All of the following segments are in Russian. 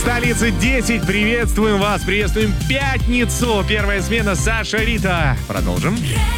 Столица 10. Приветствуем вас. Приветствуем пятницу. Первая смена Саша, Рита. Продолжим.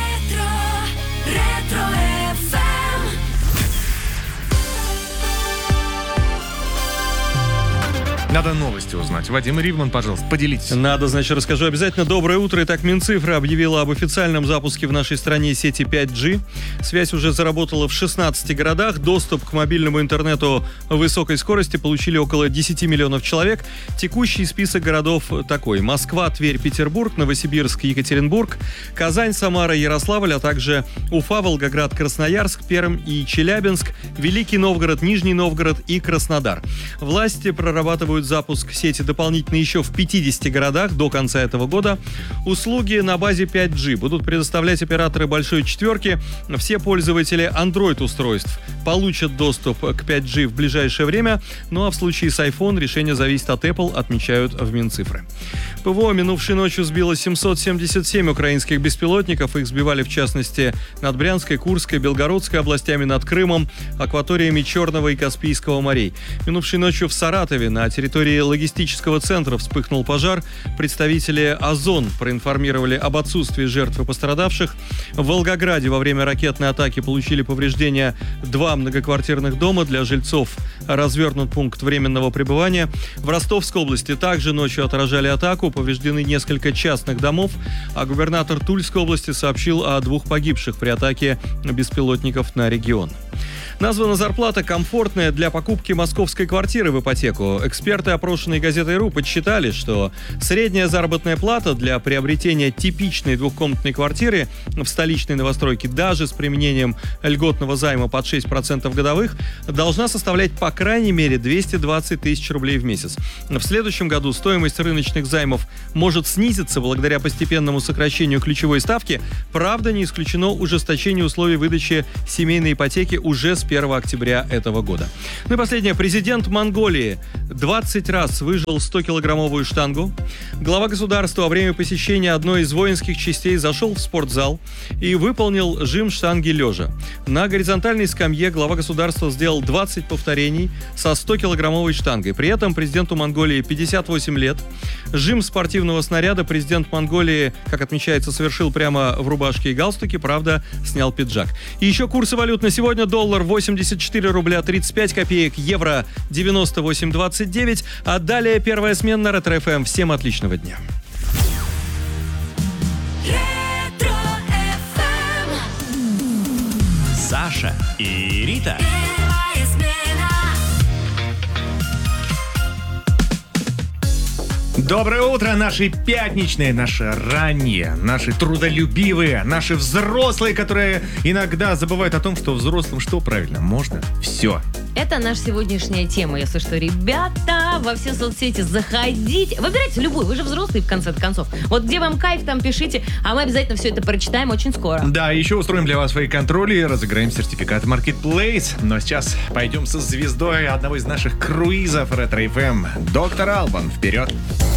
Надо новости узнать. Вадим Ривман, пожалуйста, поделитесь. Надо, значит, расскажу обязательно. Доброе утро. Итак, Минцифра объявила об официальном запуске в нашей стране сети 5G. Связь уже заработала в 16 городах. Доступ к мобильному интернету высокой скорости получили около 10 миллионов человек. Текущий список городов такой: Москва, Тверь, Петербург, Новосибирск, Екатеринбург, Казань, Самара, Ярославль, а также Уфа, Волгоград, Красноярск, Пермь и Челябинск, Великий Новгород, Нижний Новгород и Краснодар. Власти прорабатывают запуск сети дополнительно еще в 50 городах до конца этого года. Услуги на базе 5G будут предоставлять операторы большой четверки. Все пользователи Android-устройств получат доступ к 5G в ближайшее время. Ну а в случае с iPhone решение зависит от Apple, отмечают в Минцифры. ПВО минувшей ночью сбило 777 украинских беспилотников. Их сбивали в частности над Брянской, Курской, Белгородской областями, над Крымом, акваториями Черного и Каспийского морей. Минувшей ночью в Саратове на территории логистического центра вспыхнул пожар. Представители Озон проинформировали об отсутствии жертв и пострадавших. В Волгограде во время ракетной атаки получили повреждения 2 многоквартирных дома. Для жильцов развернут пункт временного пребывания. В Ростовской области также ночью отражали атаку. Повреждены несколько частных домов. А губернатор Тульской области сообщил о 2 погибших при атаке беспилотников на регион. Названа зарплата комфортная для покупки московской квартиры в ипотеку. Эксперты, опрошенные газетой РУ, подсчитали, что средняя заработная плата для приобретения типичной двухкомнатной квартиры в столичной новостройке даже с применением льготного займа под 6% годовых должна составлять по крайней мере 220 тысяч рублей в месяц. В следующем году стоимость рыночных займов может снизиться благодаря постепенному сокращению ключевой ставки. Правда, не исключено ужесточение условий выдачи семейной ипотеки уже с 1 октября этого года. Ну и последнее. Президент Монголии 20 раз выжил 100-килограммовую штангу. Глава государства во время посещения одной из воинских частей зашел в спортзал и выполнил жим штанги лежа. На горизонтальной скамье глава государства сделал 20 повторений со 100-килограммовой штангой. При этом президенту Монголии 58 лет. Жим спортивного снаряда президент Монголии, как отмечается, совершил прямо в рубашке и галстуке, правда, снял пиджак. И еще курсы валют на сегодня: доллар 84 рубля 35 копеек, евро 98.29. А далее первая смена на Ретро-ФМ. Всем отличного дня. Саша и Рита. Доброе утро, наши пятничные, наши ранние, наши трудолюбивые, наши взрослые, которые иногда забывают о том, что взрослым что правильно? Можно все. Это наша сегодняшняя тема, если что. Ребята, во все соцсети заходите. Выбирайте любую, вы же взрослые в конце концов. Вот где вам кайф, там пишите, а мы обязательно все это прочитаем очень скоро. Да, еще устроим для вас свои контроли, разыграем сертификат Marketplace. Но сейчас пойдем со звездой одного из наших круизов Ретро-ФМ. Доктор Албан, вперед!